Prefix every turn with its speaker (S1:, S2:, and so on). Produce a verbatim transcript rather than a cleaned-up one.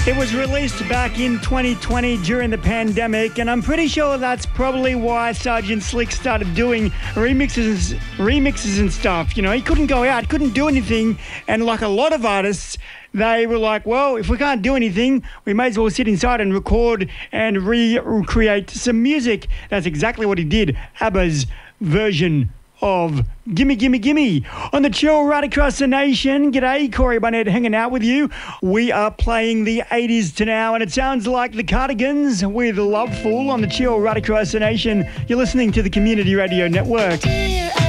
S1: It was released back in twenty twenty during the pandemic, and I'm pretty sure that's probably why Sergeant Slick started doing remixes, remixes and stuff. You know, he couldn't go out, couldn't do anything, and like a lot of artists, they were like, well, if we can't do anything, we may as well sit inside and record and recreate some music. That's exactly what he did. ABBA's version of Gimme Gimme Gimme on the Chill right across the nation. G'day, Corey Barnett hanging out with you. We are playing the eighties to now, and it sounds like the Cardigans with Loveful on the Chill right across the nation. You're listening to the Community Radio Network.